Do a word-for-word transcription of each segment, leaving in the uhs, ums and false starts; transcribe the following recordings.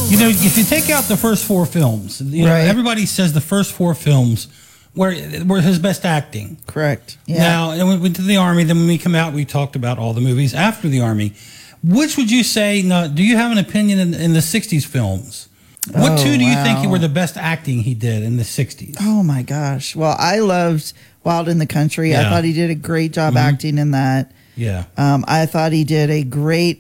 You know, if you take out the first four films, you know, Right. everybody says the first four films were were his best acting. Correct. Yeah. Now, and we went to the Army. Then when we come out, we talked about all the movies after the Army. Which would you say? No, do you have an opinion in, in the sixties films? What Oh, two do you think wow. were the best acting he did in the sixties? Oh my gosh. Well, I loved Wild in the Country. I Yeah. thought he did a great job Mhm. acting in that. Yeah. Um, I thought he did a great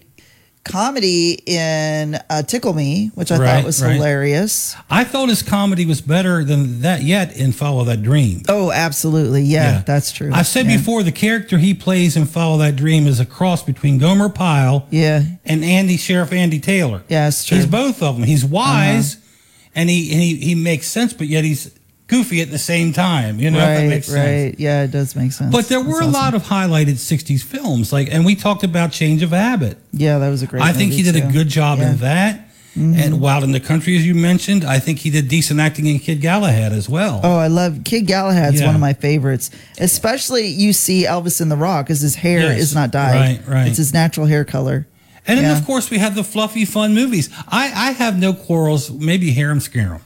comedy in uh, Tickle Me, which I Right, thought was right. hilarious. I thought his comedy was better than that yet in Follow That Dream. Oh, absolutely. Yeah, Yeah. that's true. I've said yeah. before, the character he plays in Follow That Dream is a cross between Gomer Pyle Yeah. and Andy Sheriff Andy Taylor. Yeah, it's true. He's both of them. He's wise and he and he, he makes sense, but yet he's goofy at the same time. You know, if that Right, makes sense. right. Yeah, it does make sense. But there were That's a lot awesome. of highlighted sixties films, like, and we talked about Change of Habit. Yeah, that was a great I think movie, he did too. a good job Yeah. in that. Mhm. And Wild in the Country, as you mentioned, I think he did decent acting in Kid Galahad as well. Oh, I love Kid Galahad's Yeah. one of my favorites. Especially you see Elvis in the Raw because his hair Yes. is not dyed. Right, right. It's his natural hair color. And then, Yeah. of course, we have the fluffy, fun movies. I, I have no quarrels. Maybe Harem Scarum.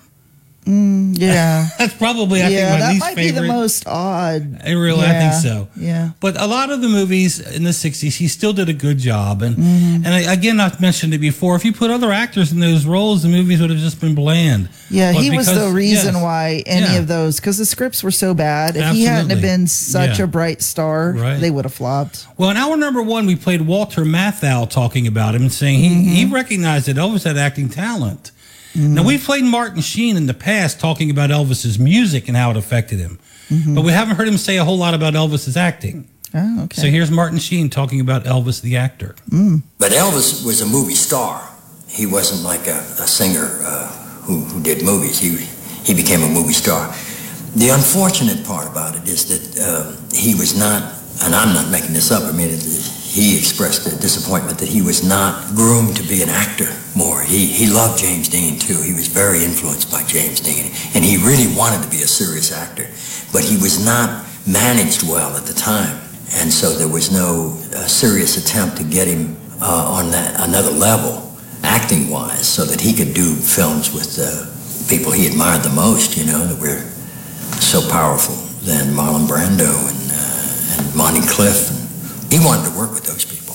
Mm, yeah. That's probably, I yeah, think, my that least might favorite. be the most odd. I really, yeah. I think so. Yeah. But a lot of the movies in the sixties, he still did a good job. And Mhm. and I, again, I've mentioned it before. If you put other actors in those roles, the movies would have just been bland. Yeah, But he was because- the reason yes. why any Yeah. of those, because the scripts were so bad. If he hadn't have Absolutely. been such Yeah. a bright star, Right. they would have flopped. Well, in hour number one, we played Walter Matthau talking about him and saying he, he recognized that Elvis had acting talent. Now, we've played Martin Sheen in the past talking about Elvis's music and how it affected him. But we haven't heard him say a whole lot about Elvis's acting. Oh, okay. So here's Martin Sheen talking about Elvis the actor. But Elvis was a movie star. He wasn't like a, a singer uh, who, who did movies. He, he became a movie star. The unfortunate part about it is that uh, he was not, and I'm not making this up, I mean, it, he expressed a disappointment that he was not groomed to be an actor more. He, he loved James Dean, too. He was very influenced by James Dean, and he really wanted to be a serious actor. But he was not managed well at the time, and so there was no uh, serious attempt to get him uh, on that another level, acting-wise, so that he could do films with the people he admired the most, you know, that were so powerful, than Marlon Brando and, uh, and Monty Clift. And he wanted to work with those people,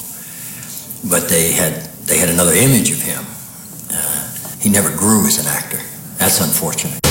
but they had they had another image of him. Uh, he never grew as an actor. That's unfortunate.